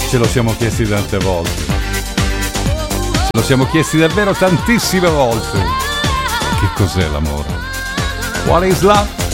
Ce lo siamo chiesti tante volte. Ce lo siamo chiesti davvero tantissime volte. Che cos'è l'amore? What is love?